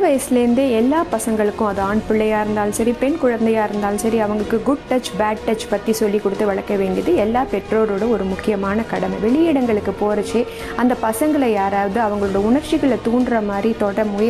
வயசுலேருந்தே எல்லா பசங்களுக்கும், அது ஆண் பிள்ளையாக இருந்தாலும் சரி, பெண் குழந்தையாக இருந்தாலும் சரி, அவங்களுக்கு குட் டச் பேட் டச் பற்றி சொல்லி கொடுத்து வளர்க்க வேண்டியது எல்லா பெற்றோரோட ஒரு முக்கியமான கடமை. வெளியிடங்களுக்கு போகிறச்சே அந்த பசங்களை யாராவது அவங்களோட உணர்ச்சிகளை தூண்டுற மாதிரி தொட